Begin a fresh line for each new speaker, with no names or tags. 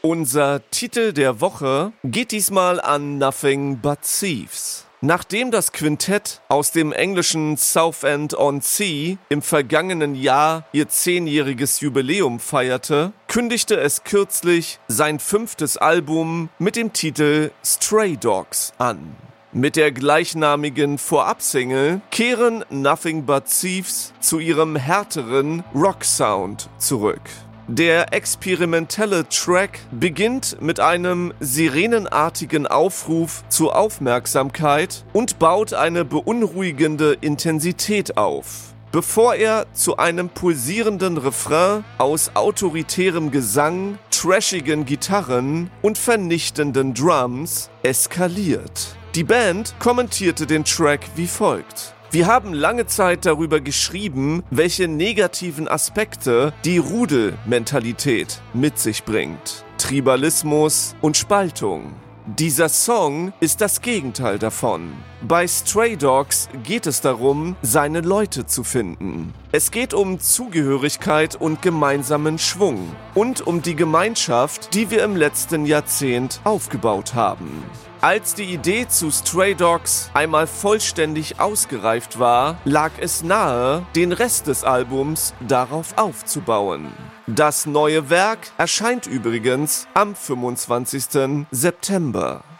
Unser Titel der Woche geht diesmal an Nothing But Thieves. Nachdem das Quintett aus dem englischen Southend-on-Sea im vergangenen Jahr ihr 10-jähriges Jubiläum feierte, kündigte es kürzlich sein 5. Album mit dem Titel Stray Dogs an. Mit der gleichnamigen Vorabsingle kehren Nothing But Thieves zu ihrem härteren Rock-Sound zurück. Der experimentelle Track beginnt mit einem sirenenartigen Aufruf zur Aufmerksamkeit und baut eine beunruhigende Intensität auf, bevor er zu einem pulsierenden Refrain aus autoritärem Gesang, trashigen Gitarren und vernichtenden Drums eskaliert. Die Band kommentierte den Track wie folgt: Wir haben lange Zeit darüber geschrieben, welche negativen Aspekte die Rudelmentalität mit sich bringt. Tribalismus und Spaltung. Dieser Song ist das Gegenteil davon. Bei Stray Dogs geht es darum, seine Leute zu finden. Es geht um Zugehörigkeit und gemeinsamen Schwung und um die Gemeinschaft, die wir im letzten Jahrzehnt aufgebaut haben. Als die Idee zu Stray Dogs einmal vollständig ausgereift war, lag es nahe, den Rest des Albums darauf aufzubauen. Das neue Werk erscheint übrigens am 25. September.